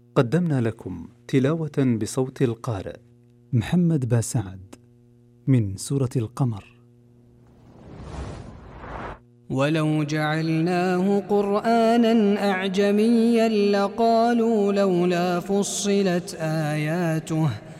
قدمنا لكم تلاوة بصوت القارئ محمد باسعد من سورة القمر. ولو جعلناه قرآنا أعجميا لقالوا لولا فصلت آياته